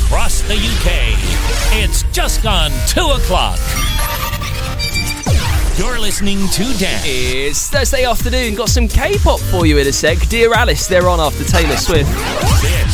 across the UK. It's just gone 2 o'clock. You're listening to Dan. It's Thursday afternoon. Got some K-pop for you in a sec. Dear Alice, they're on after Taylor Swift. This